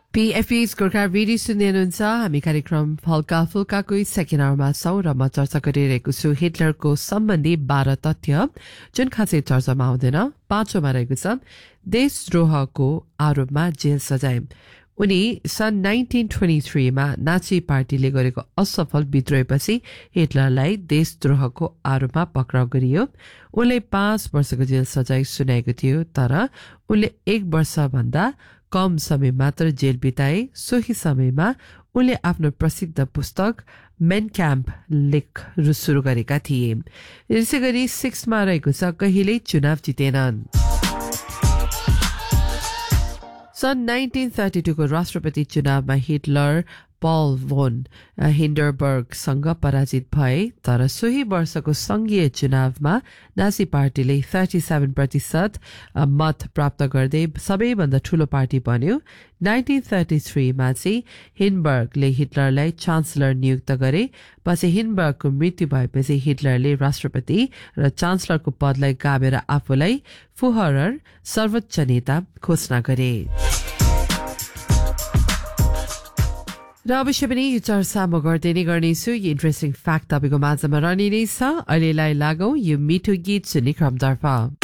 PFP's Gorkha radio सुन्दै हुनुहुन्छ हामी कार्यक्रम हल्का फुल्काको सेकेन्ड आवरमा छौं र म चर्चा गरिरहेको छु हिटलरको सम्बन्धी 12 तथ्य जुन खासै चर्चामा आउँदैन। पाँचौंमा रहेको छ देशद्रोहको आरोपमा जेल सजाय। उनी सन् 1923 मा नाची पार्टीले गरेको असफल विद्रोहपछि हिटलरलाई देशद्रोहको आरोपमा पक्राउ गरियो। उनले 5 वर्षको जेल सजाय सुनाएको थियो, तर उनले 1 वर्ष भन्दा कम समय मात्र जेल बिताए। सोही समयमा उनले आफ्नो प्रसिद्ध पुस्तक मेन क्याम्प लेख सुरु गरेका थिए। यसैगरी 6 मा रहेको छ कहिल्यै चुनाव जितेनन्। सन् 1932 को राष्ट्रपति चुनावमा हिटलर पल भोन हिन्डरबर्गसँग पराजित भए, तर सोही वर्षको संघीय चुनावमा नासी पार्टीले 37% मत प्राप्त गर्दै सबैभन्दा ठूलो पार्टी बन्यो। 1933 मा चाहिँ हिन्डबर्गले हिटलरलाई चान्सलर नियुक्त गरे। पछि हिन्डबर्गको मृत्यु भएपछि हिटलरले राष्ट्रपति र चान्सलरको पदलाई गाभेर आफूलाई फुहरर सर्वोच्च नेता घोषणा गरे। र अवश्य पनि यो चर्चा म गर्दै नै गर्नेछु। यो इन्ट्रेस्टिङ फ्याक्ट तपाईँको माझमा रहने नै छ। अहिलेलाई लागौं यो मिठो गीत सुन्ने क्रमतर्फ।